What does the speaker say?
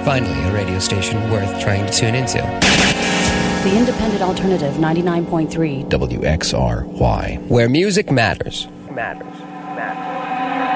Finally, a radio station worth trying to tune into. The Independent Alternative 99.3 WXRY. Where music matters.